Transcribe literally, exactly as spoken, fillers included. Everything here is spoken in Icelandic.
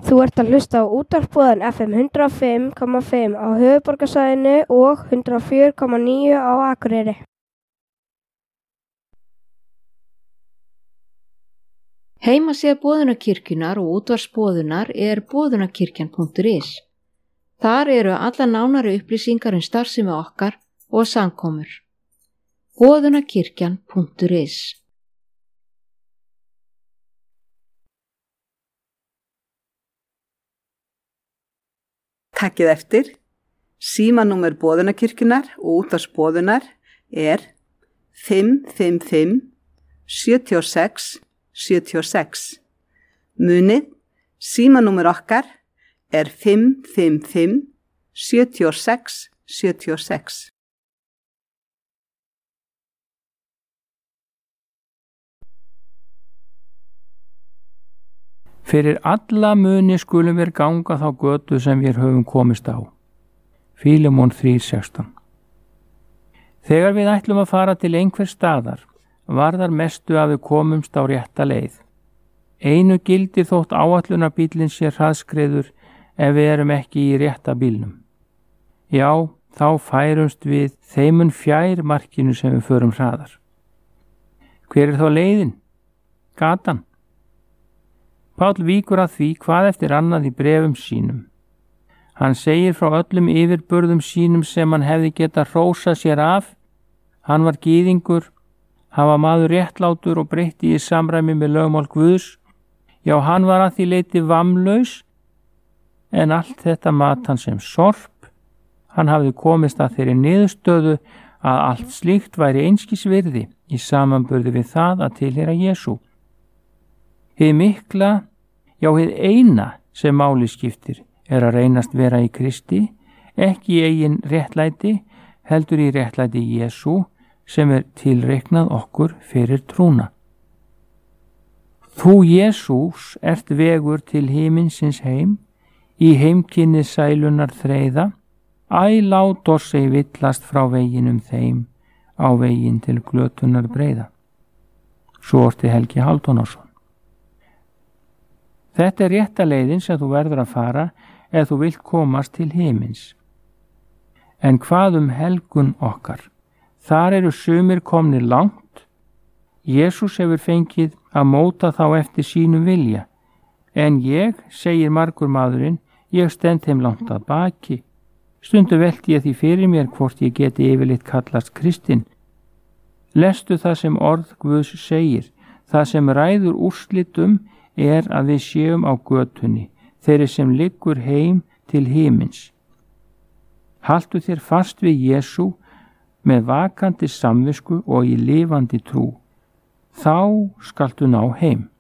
Þú ert að hlusta á útvarpsboðan F M hundrað og fimm komma fimm á höfuðborgarsvæðinu og hundrað og fjögur komma níu á Akureyri. Heimasíða Boðunarkirkjunnar og útvarpsboðunar er boðunarkirkjan punktur is. Þar eru alla nánari upplýsingar um starfsemi okkar og samkomur. boðunarkirkjan punktur is. Takkið eftir, símanúmer Boðunarkirkjunnar og útvarpsboðunar er fimm fimm fimm sjö sex sjö sex. Munið, símanúmer okkar er fimm fimm fimm sjö sex sjö sex. Fyrir alla muni skulum við ganga þá götu sem við höfum komist á. Fílemon þrjú sextán. Þegar við ætlum að fara til einhver staðar, varðar mestu að við komumst á rétta leið. Einu gildir þótt áætlunarbíllinn sé hraðskreiður ef við erum ekki í rétta bílnum. Já, þá færumst við þeimun fjær markinu sem við förum hraðar. Hver er þá leiðin? Gatan. Páll víkur að því hvað eftir annað í brefum sínum. Hann segir frá öllum yfirburðum sínum sem hann hefði getað hrósað sér af. Hann var gyðingur, hann var maður réttlátur og breytti í samræmi með lögmál Guðs. Já, hann var að því leyti vammlaus, en allt þetta mat hann sem sorp. Hann hafði komist að þeirri niðurstöðu að allt slíkt væri einskis virði í samanburði við það að tilheyra Jesú. Hið mikla, já hið eina sem máli skiptir er að reynast vera í Kristi, ekki í eigin réttlæti, heldur í réttlæti Jesú sem er tilreiknað okkur fyrir trúna. Þú Jesús ert vegur til himinsins heim, í heimkynni sælunar þreiða, æ lát oss ei villast frá veginum þeim, á veginn til glötunar breiða. Svo orti Helgi Halldórsson. Þetta er rétta leiðin sem þú verður að fara ef þú vilt komast til himins. En hvað um helgun okkar? Þar eru sumir komnir langt. Jesús hefur fengið að móta þá eftir sínum vilja. En ég, segir margur maðurinn, ég stend þeim langt að baki. Stundu velti ég því fyrir mér hvort ég geti yfirleitt kallast kristinn. Lestu það sem orð Guðs segir, það sem ræður úrslitum er að við séum á götunni, þeirri sem liggur heim til himins. Haltu þér fast við Jesú með vakandi samvisku og í lifandi trú. Þá skaltu ná heim.